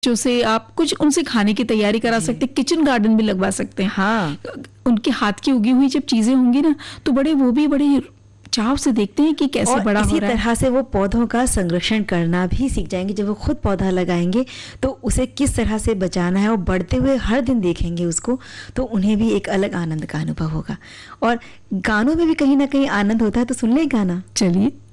बच्चों से आप कुछ उनसे खाने की तैयारी करा सकते हैं, किचन गार्डन भी लगवा सकते हैं। हाँ, उनके हाथ की उगी हुई जब चीजें होंगी ना, तो वो भी बड़े चाव से देखते हैं कि कैसे बड़ा हो रहा है। इसी तरह से वो पौधों का संरक्षण करना भी सीख जाएंगे। जब वो खुद पौधा लगाएंगे तो उसे किस तरह से बचाना है, और बढ़ते हुए हर दिन देखेंगे उसको, तो उन्हें भी एक अलग आनंद का अनुभव होगा। और गानों में भी कहीं ना कहीं आनंद होता है, तो सुन ले गाना। चलिए।